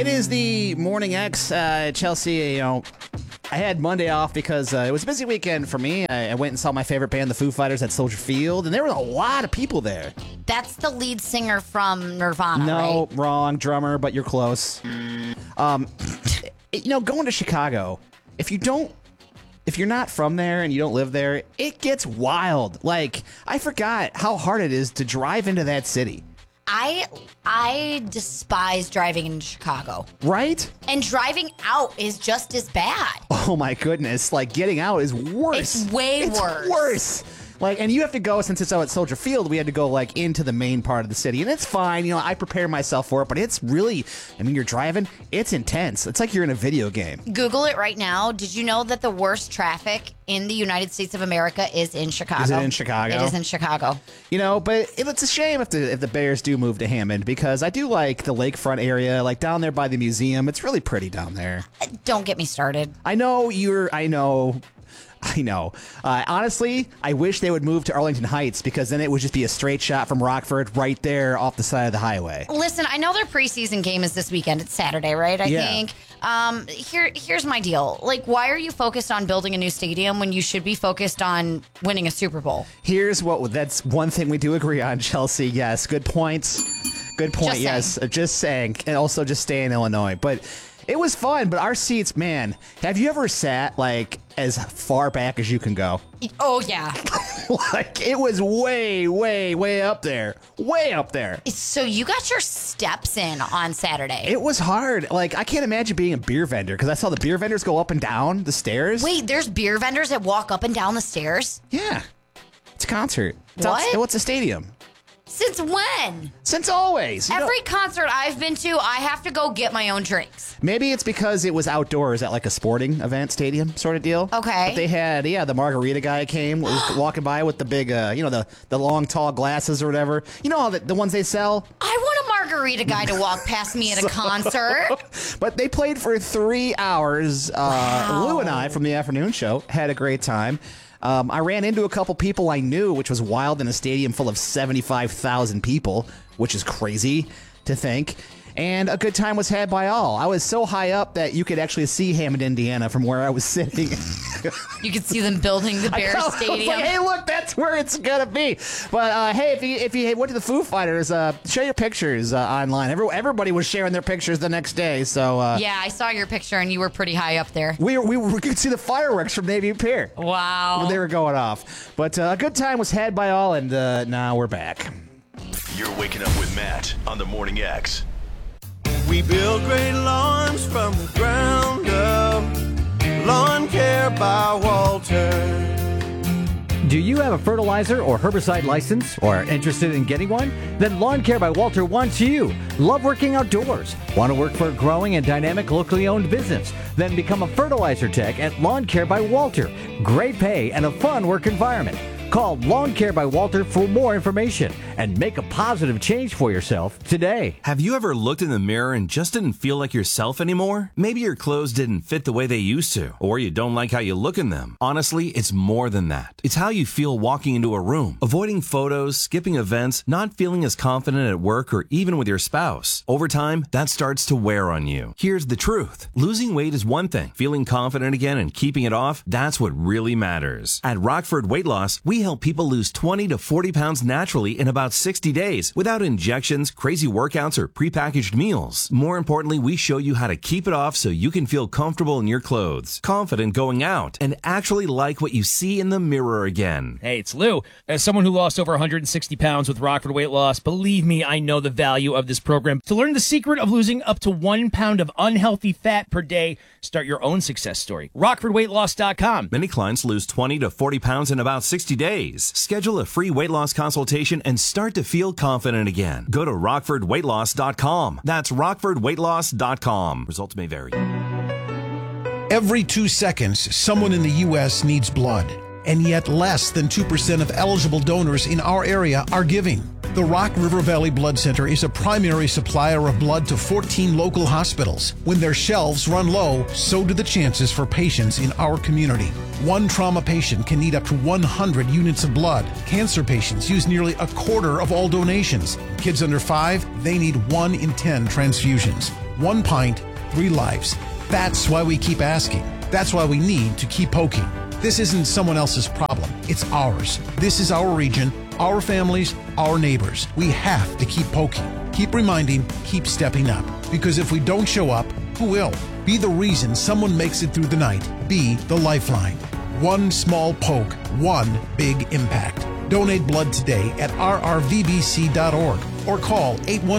It is the Morning X, Chelsea. I had Monday off because it was a busy weekend for me. I went and saw my favorite band, the Foo Fighters, at Soldier Field, and there were a lot of people there. That's the lead singer from Nirvana, No, right? wrong. Drummer, but you're close. Going to Chicago, if you're not from there and you don't live there, it gets wild. Like, I forgot how hard it is to drive into that city. I despise driving in Chicago. Right? And driving out is just as bad. Oh my goodness. Like, getting out is worse. It's way worse. Worse. Like, and you have to go, since it's out at Soldier Field, we had to go, like, into the main part of the city. And it's fine. I prepare myself for it, but it's really, you're driving, it's intense. It's like you're in a video game. Google it right now. Did you know that the worst traffic in the United States of America is in Chicago? Is it in Chicago? It is in Chicago. But it's a shame if the Bears do move to Hammond, because I do like the lakefront area, like down there by the museum. It's really pretty down there. Don't get me started. I know. Honestly, I wish they would move to Arlington Heights, because then it would just be a straight shot from Rockford right there off the side of the highway. Listen, I know their preseason game is this weekend. It's Saturday, right? I think. Here's my deal. Like, why are you focused on building a new stadium when you should be focused on winning a Super Bowl? That's one thing we do agree on, Chelsea. Yes, good points. Good point. Yes, just saying. And also just stay in Illinois. But it was fun, but our seats, man, have you ever sat, like, as far back as you can go? Oh, yeah. Like, it was way, way, way up there. Way up there. So you got your steps in on Saturday. It was hard. Like, I can't imagine being a beer vendor, because I saw the beer vendors go up and down the stairs. Wait, there's beer vendors that walk up and down the stairs? Yeah. It's a concert. What's a stadium? Since when? Since always. Every concert I've been to, I have to go get my own drinks. Maybe it's because it was outdoors at like a sporting event stadium sort of deal. Okay. But they had, the margarita guy came, was walking by with the big, the long, tall glasses or whatever. You know all the ones they sell? I want a margarita guy to walk past me at a concert. But they played for 3 hours. Wow. Lou and I from the afternoon show had a great time. I ran into a couple people I knew, which was wild in a stadium full of 75,000 people, which is crazy to think. And a good time was had by all. I was so high up that you could actually see Hammond, Indiana from where I was sitting. You could see them building the Bears stadium. Like, hey, look, that's where it's going to be. But, hey, if you went to the Foo Fighters, show your pictures online. Everybody was sharing their pictures the next day. So yeah, I saw your picture, and you were pretty high up there. We could see the fireworks from Navy Pier. Wow. When they were going off. But a good time was had by all, and now we're back. You're waking up with Matt on the Morning X. We build great lawns from the ground up. Lawn Care by Walter. Do you have a fertilizer or herbicide license or are interested in getting one? Then Lawn Care by Walter wants you. Love working outdoors? Want to work for a growing and dynamic locally owned business? Then become a fertilizer tech at Lawn Care by Walter. Great pay and a fun work environment. Call Lawn Care by Walter for more information and make a positive change for yourself today. Have you ever looked in the mirror and just didn't feel like yourself anymore? Maybe your clothes didn't fit the way they used to, or you don't like how you look in them. Honestly, it's more than that. It's how you feel walking into a room, avoiding photos, skipping events, not feeling as confident at work or even with your spouse. Over time, that starts to wear on you. Here's the truth. Losing weight is one thing. Feeling confident again and keeping it off, that's what really matters. At Rockford Weight Loss, we help people lose 20 to 40 pounds naturally in about 60 days without injections, crazy workouts, or prepackaged meals. More importantly, we show you how to keep it off so you can feel comfortable in your clothes, confident going out, and actually like what you see in the mirror again. Hey, it's Lou. As someone who lost over 160 pounds with Rockford Weight Loss, believe me, I know the value of this program. To learn the secret of losing up to 1 pound of unhealthy fat per day, start your own success story. RockfordWeightLoss.com. Many clients lose 20 to 40 pounds in about 60 days. Schedule a free weight loss consultation and start to feel confident again. Go to RockfordWeightLoss.com. That's RockfordWeightLoss.com. Results may vary. Every 2 seconds, someone in the U.S. needs blood. and yet less than 2% of eligible donors in our area are giving. The Rock River Valley Blood Center is a primary supplier of blood to 14 local hospitals. When their shelves run low, so do the chances for patients in our community. One trauma patient can need up to 100 units of blood. Cancer patients use nearly a quarter of all donations. Kids under 5, they need 1 in 10 transfusions. 1 pint, 3 lives. That's why we keep asking. That's why we need to keep poking. This isn't someone else's problem. It's ours. This is our region, our families, our neighbors. We have to keep poking, keep reminding, keep stepping up. Because if we don't show up, who will? Be the reason someone makes it through the night. Be the lifeline. One small poke, one big impact. Donate blood today at rrvbc.org or call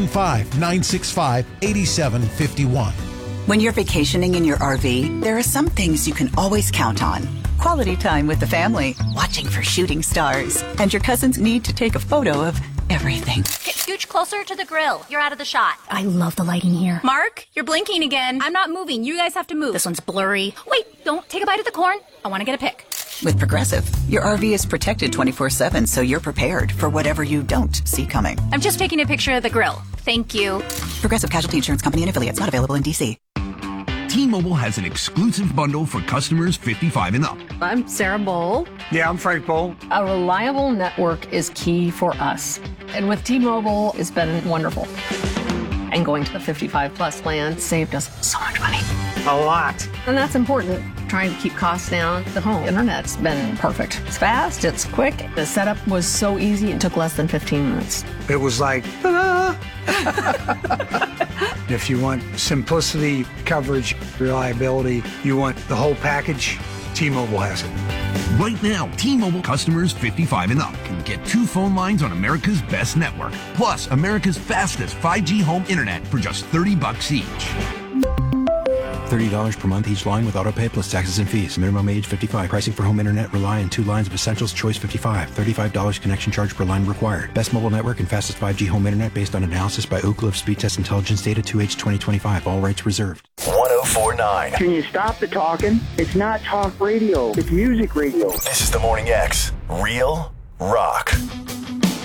815-965-8751. When you're vacationing in your RV, there are some things you can always count on. Quality time with the family, watching for shooting stars, and your cousin's need to take a photo of everything. Get scooch closer to the grill. You're out of the shot. I love the lighting here. Mark, you're blinking again. I'm not moving. You guys have to move. This one's blurry. Wait, don't take a bite of the corn. I want to get a pic. With Progressive, your RV is protected 24/7, so you're prepared for whatever you don't see coming. I'm just taking a picture of the grill. Thank you. Progressive Casualty Insurance Company and affiliates, not available in D.C. T-Mobile has an exclusive bundle for customers 55 and up. I'm Sarah Bowl. Yeah, I'm Frank Bowl. A reliable network is key for us. And with T-Mobile, it's been wonderful. And going to the 55 plus plan saved us so much money. A lot. And that's important. Trying to keep costs down. The home internet's been perfect. It's fast, it's quick. The setup was so easy, it took less than 15 minutes. It was like, ta-da! If you want simplicity, coverage, reliability, you want the whole package, T-Mobile has it. Right now, T-Mobile customers 55 and up can get 2 phone lines on America's best network, plus America's fastest 5G home internet for just $30 each. $30 per month each line with autopay plus taxes and fees. Minimum age 55. Pricing for home internet rely on 2 lines of Essentials Choice 55. $35 connection charge per line required. Best mobile network and fastest 5G home internet based on analysis by Ookla of Speed Test Intelligence Data 2H 2025. All rights reserved. 104.9. Can you stop the talking? It's not talk radio. It's music radio. This is the Morning X. Real rock.